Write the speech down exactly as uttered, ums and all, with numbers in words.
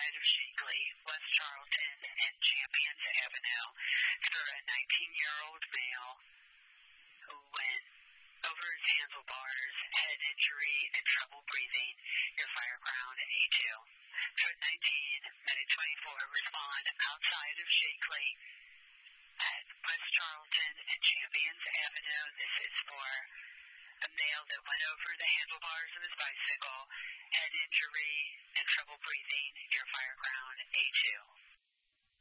outside of Shingley, West Charlton, and Champions Avenue for a nineteen-year-old male who went over his handlebars, head injury, and trouble breathing. Your fire ground A two. Code nineteen, Medic twenty-four, respond outside of Shingley at West Charlton and Champions Avenue. This is for a male that went over the handlebars of his bicycle, head injury, and trouble breathing. Your fire ground A two.